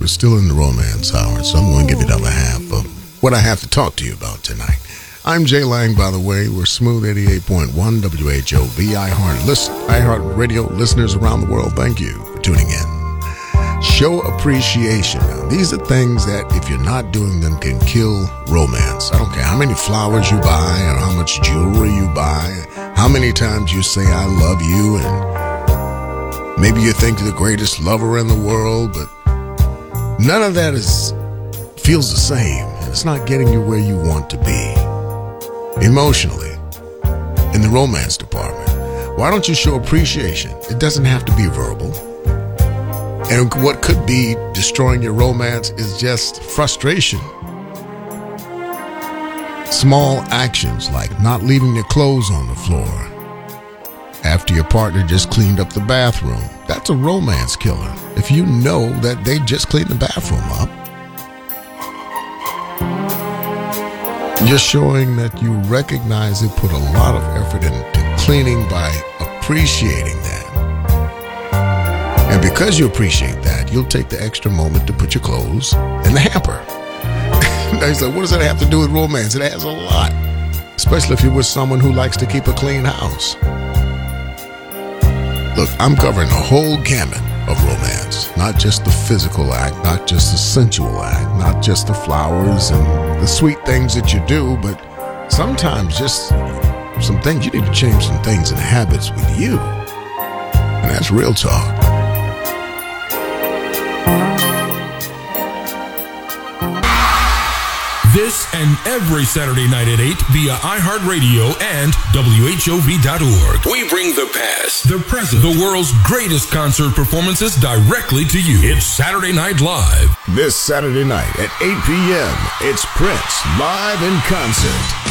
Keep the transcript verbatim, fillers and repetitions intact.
We're still in the romance hour, so I'm going to give you the other half of what I have to talk to you about tonight. I'm Jay Lang, by the way. We're Smooth eighty-eight point one W H O V, iHeart, listen, iHeart Radio listeners around the world. Thank you for tuning in. Show appreciation. Now, these are things that, if you're not doing them, can kill romance. I don't care how many flowers you buy or how much jewelry you buy, how many times you say I love you, and maybe you think you're the greatest lover in the world, but none of that is feels the same. It's not getting you where you want to be emotionally in the romance department. Why don't you show appreciation? It doesn't have to be verbal. And what could be destroying your romance is just frustration. Small actions like not leaving your clothes on the floor after your partner just cleaned up the bathroom. That's a romance killer. If you know that they just cleaned the bathroom up, you're showing that you recognize they put a lot of effort into cleaning by appreciating that. And because you appreciate that, you'll take the extra moment to put your clothes in the hamper. Now you say, what does that have to do with romance? It has a lot, especially if you're with someone who likes to keep a clean house. Look, I'm covering the whole gamut of romance, not just the physical act, not just the sensual act, not just the flowers and the sweet things that you do, but sometimes just some things. You need to change some things and habits with you. And that's real talk. This and every Saturday night at eight via iHeartRadio and W H O V dot org. We bring the past, the present, the world's greatest concert performances directly to you. It's Saturday Night Live. This Saturday night at eight p.m., it's Prince live in concert.